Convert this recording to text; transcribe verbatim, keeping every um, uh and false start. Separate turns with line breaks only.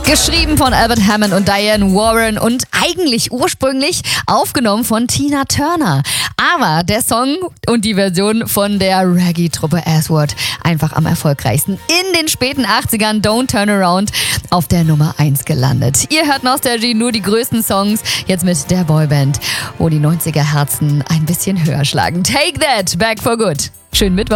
Geschrieben von Albert Hammond und Diane Warren und eigentlich ursprünglich aufgenommen von Tina Turner. Aber der Song und die Version von der Reggae-Truppe Aswad einfach am erfolgreichsten. In den späten achtzigern, Don't Turn Around, auf der Nummer eins gelandet. Ihr hört Nostalgie, nur die größten Songs, jetzt mit der Boyband, wo die neunziger Herzen ein bisschen höher schlagen. Take that, back for good. Schönen Mittwoch.